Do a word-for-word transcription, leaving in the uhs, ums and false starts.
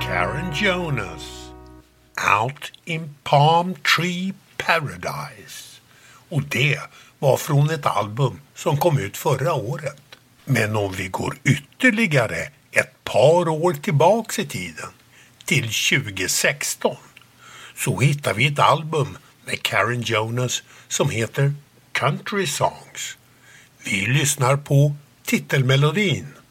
Karen Jonas, Out in Palm Tree Paradise. Och det var från ett album som kom ut förra året. Men om vi går ytterligare ett par år tillbaks i tiden, till tjugo sexton, så hittar vi ett album med Karen Jonas som heter Country Songs. Vi lyssnar på titelmelodin.